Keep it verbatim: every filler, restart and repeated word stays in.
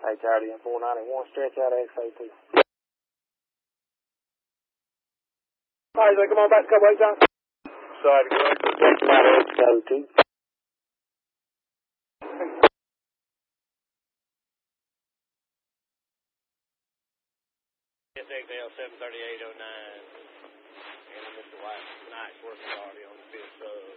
H R D M four ninety-one, stretch out X A two. Alright, so come on back to couple eight times. Sorry, go ahead. Stretch out X A two. S X L seven thirty-eight oh nine. And Mister White, nice working party on the fifth sub.